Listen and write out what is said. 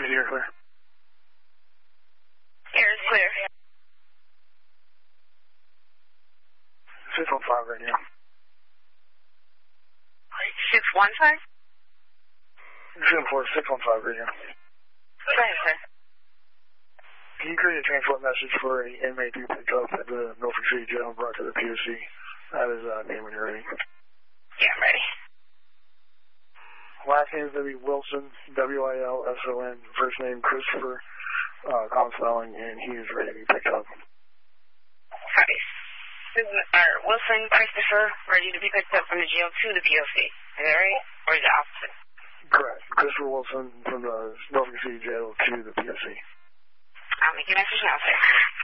ear clear? Air is clear. 615 radio. 615? 615 radio. Go ahead, sir. Can you create a transport message for an inmate to be picked up at the Norfolk City Jail and brought to the POC? That is name when you're ready. Yeah, I'm ready. Last name is W. Wilson, W-I-L-S-O-N. First name Christopher, common spelling, and he is ready to be picked up. Hi. Wilson Christopher, ready to be picked up from the jail to the POC. Is that right? Or is it opposite? Correct. Christopher Wilson from the Norfolk City Jail to the POC. I'll make a message now, sir.